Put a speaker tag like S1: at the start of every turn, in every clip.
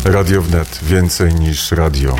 S1: Radio Wnet. Więcej niż radio.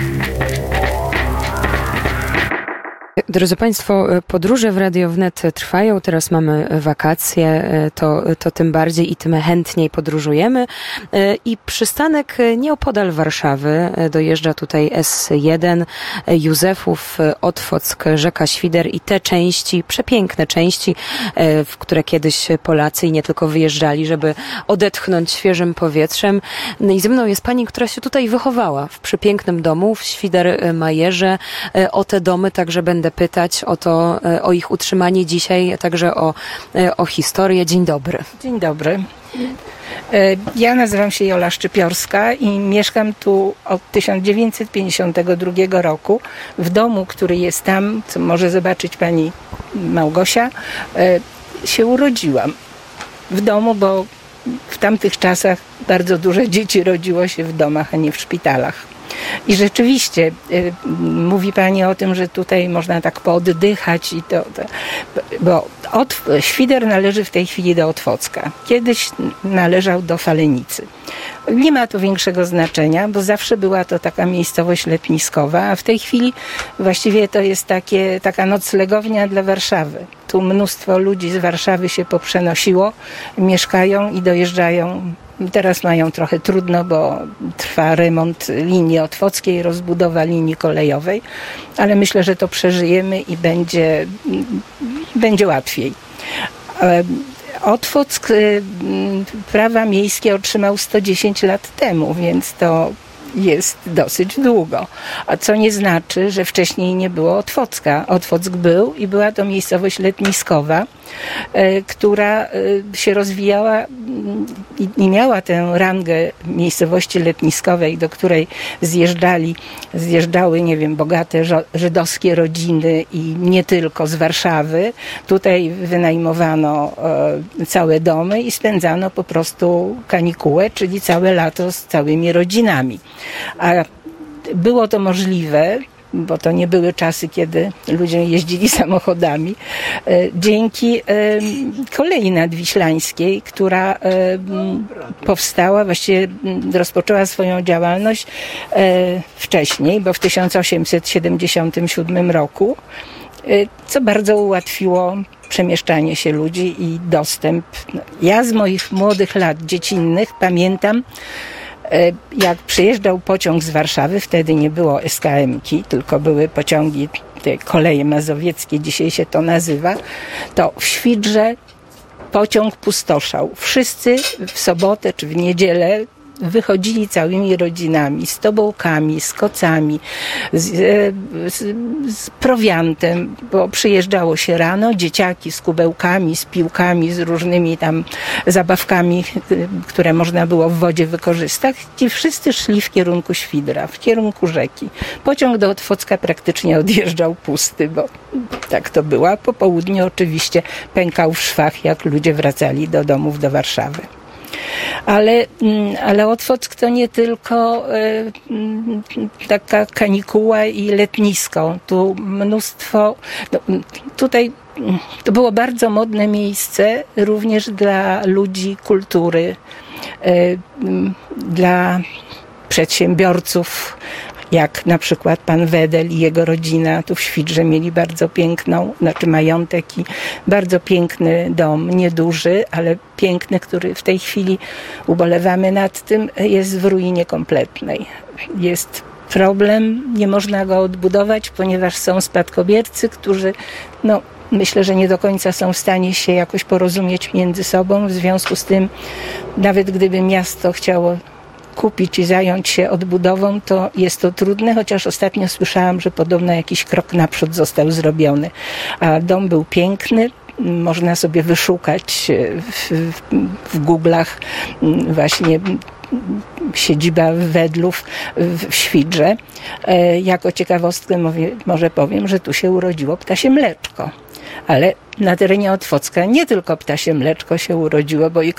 S2: Drodzy Państwo, podróże w Radio Wnet trwają. Teraz mamy wakacje, to tym bardziej i tym chętniej podróżujemy. I przystanek nieopodal Warszawy. Dojeżdża tutaj S1, Józefów, Otwock, rzeka Świder i te części, przepiękne części, w które kiedyś Polacy i nie tylko wyjeżdżali, żeby odetchnąć świeżym powietrzem. I ze mną jest pani, która się tutaj wychowała w przepięknym domu w Świder-Majerze. O te domy także będę pytać o ich utrzymanie dzisiaj, także o historię. Dzień dobry.
S3: Dzień dobry. Ja nazywam się Jola Szczypiorska i mieszkam tu od 1952 roku w domu, który jest tam, co może zobaczyć pani Małgosia. Się urodziłam w domu, bo w tamtych czasach bardzo dużo dzieci rodziło się w domach, a nie w szpitalach. I rzeczywiście mówi pani o tym, że tutaj można tak pooddychać i bo Świder należy w tej chwili do Otwocka. Kiedyś należał do Falenicy. Nie ma to większego znaczenia, bo zawsze była to taka miejscowość letniskowa, a w tej chwili właściwie to jest taka noclegownia dla Warszawy. Tu mnóstwo ludzi z Warszawy się poprzenosiło, mieszkają i dojeżdżają. Teraz mają trochę trudno, bo trwa remont linii otwockiej, rozbudowa linii kolejowej, ale myślę, że to przeżyjemy i będzie łatwiej. Otwock prawa miejskie otrzymał 110 lat temu, więc to jest dosyć długo, a co nie znaczy, że wcześniej nie było Otwocka. Otwock był i była to miejscowość letniskowa, która się rozwijała i miała tę rangę miejscowości letniskowej, do której zjeżdżały, nie wiem, bogate żydowskie rodziny i nie tylko z Warszawy. Tutaj wynajmowano całe domy i spędzano po prostu kanikułę, czyli całe lato z całymi rodzinami. A było to możliwe, bo to nie były czasy, kiedy ludzie jeździli samochodami, dzięki kolei nadwiślańskiej, która powstała, właściwie rozpoczęła swoją działalność wcześniej, bo w 1877 roku, co bardzo ułatwiło przemieszczanie się ludzi i dostęp. Ja z moich młodych lat dziecinnych pamiętam, jak przyjeżdżał pociąg z Warszawy, wtedy nie było SKM-ki, tylko były pociągi, te koleje mazowieckie, dzisiaj się to nazywa, to w Świdrze pociąg pustoszał. Wszyscy w sobotę czy w niedzielę wychodzili całymi rodzinami, z tobołkami, z kocami, z prowiantem, bo przyjeżdżało się rano, dzieciaki z kubełkami, z piłkami, z różnymi tam zabawkami, które można było w wodzie wykorzystać. Ci wszyscy szli w kierunku Świdra, w kierunku rzeki. Pociąg do Otwocka praktycznie odjeżdżał pusty, bo tak to było. Po południu oczywiście pękał w szwach, jak ludzie wracali do domów, do Warszawy. Ale Otwock to nie tylko taka kanikuła i letnisko. Tu mnóstwo, tutaj to było bardzo modne miejsce również dla ludzi kultury, dla przedsiębiorców, jak na przykład pan Wedel i jego rodzina tu w Świdrze mieli bardzo majątek i bardzo piękny dom, nieduży, ale piękny, który w tej chwili ubolewamy nad tym, jest w ruinie kompletnej. Jest problem, nie można go odbudować, ponieważ są spadkobiercy, którzy myślę, że nie do końca są w stanie się jakoś porozumieć między sobą. W związku z tym, nawet gdyby miasto chciało kupić i zająć się odbudową, to jest to trudne, chociaż ostatnio słyszałam, że podobno jakiś krok naprzód został zrobiony. A dom był piękny, można sobie wyszukać w Google'ach właśnie siedziba Wedlów w Świdrze. Jako ciekawostkę może powiem, że tu się urodziło ptasie mleczko. Ale na terenie Otwocka nie tylko ptasie mleczko się urodziło, bo i